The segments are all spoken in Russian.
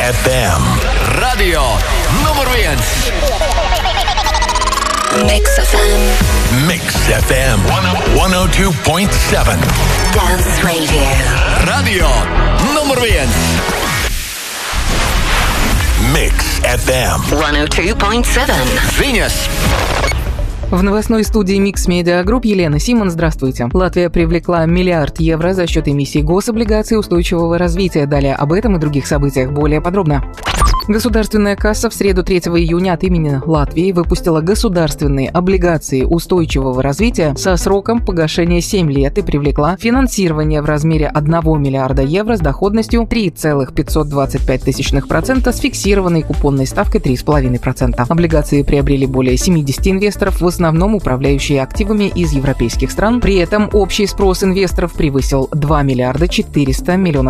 FM. Radio numur 1. Mix FM. Mix FM 102.7. Dance Radio. Radio numur 1. Mix FM 102.7. Viņas. В новостной студии Mix Media Group Елена Симон, здравствуйте. Латвия привлекла €1 миллиард за счет эмиссии гособлигаций устойчивого развития. Далее об этом и других событиях более подробно. Государственная касса в среду 3 июня от имени Латвии выпустила государственные облигации устойчивого развития со сроком погашения 7 лет и привлекла финансирование в размере €1 миллиарда с доходностью 3,525% с фиксированной купонной ставкой 3,5%. Облигации приобрели более 70 инвесторов, в основном управляющие активами из европейских стран. При этом общий спрос инвесторов превысил €2 миллиарда 400 миллионов.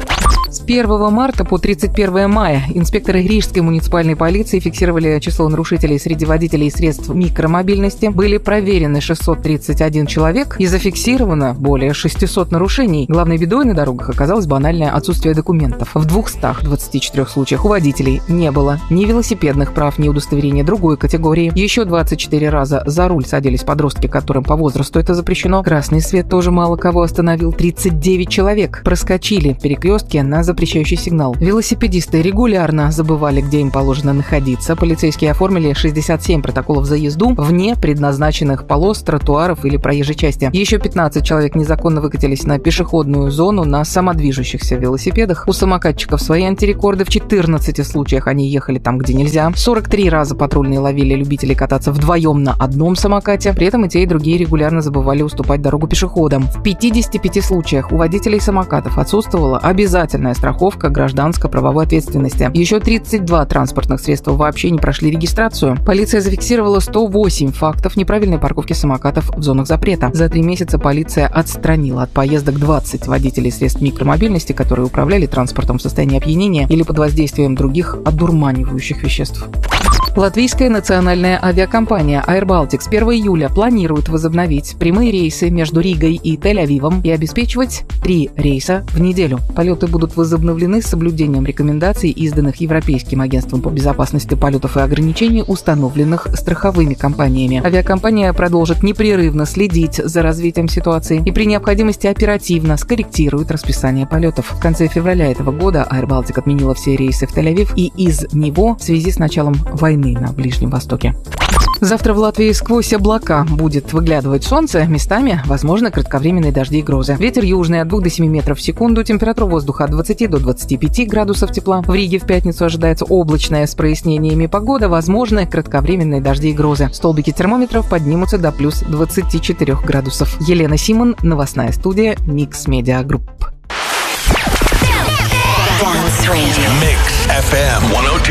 С 1 марта по 31 мая инспекторы Рижской муниципальной полиции фиксировали число нарушителей среди водителей средств микромобильности. Были проверены 631 человек и зафиксировано более 600 нарушений. Главной бедой на дорогах оказалось банальное отсутствие документов. В 224 случаях у водителей не было ни велосипедных прав, ни удостоверения другой категории. Еще 24 раза за руль садились подростки, которым по возрасту это запрещено. Красный свет тоже мало кого остановил. 39 человек проскочили в перекрестке на запрещающий сигнал. Велосипедисты регулярно забывали, где им положено находиться. Полицейские оформили 67 протоколов за езду вне предназначенных полос, тротуаров или проезжей части. Еще 15 человек незаконно выкатились на пешеходную зону на самодвижущихся велосипедах. У самокатчиков свои антирекорды. В 14 случаях они ехали там, где нельзя. 43 раза патрульные ловили любителей кататься вдвоем на одном самокате. При этом и те, и другие регулярно забывали уступать дорогу пешеходам. В 55 случаях у водителей самокатов отсутствовала обязательная страховка гражданско-правовой ответственности. Еще 32 транспортных средства вообще не прошли регистрацию. Полиция зафиксировала 108 фактов неправильной парковки самокатов в зонах запрета. За 3 месяца полиция отстранила от поездок 20 водителей средств микромобильности, которые управляли транспортом в состоянии опьянения или под воздействием других одурманивающих веществ. Латвийская национальная авиакомпания Air Baltic с 1 июля планирует возобновить прямые рейсы между Ригой и Тель-Авивом и обеспечивать 3 рейса в неделю. Полеты будут возобновлены с соблюдением рекомендаций, изданных Европейским агентством по безопасности полетов и ограничений, установленных страховыми компаниями. Авиакомпания продолжит непрерывно следить за развитием ситуации и при необходимости оперативно скорректирует расписание полетов. В конце февраля этого года Air Baltic отменила все рейсы в Тель-Авив и из него в связи с началом войны на Ближнем Востоке. Завтра в Латвии сквозь облака будет выглядывать солнце. Местами возможны кратковременные дожди и грозы. Ветер южный от 2 до 7 метров в секунду. Температура воздуха от 20 до 25 градусов тепла. В Риге в пятницу ожидается облачная с прояснениями погода. Возможны кратковременные дожди и грозы. Столбики термометров поднимутся до плюс 24 градусов. Елена Симон, новостная студия Mix Media Group. Mix FM 102.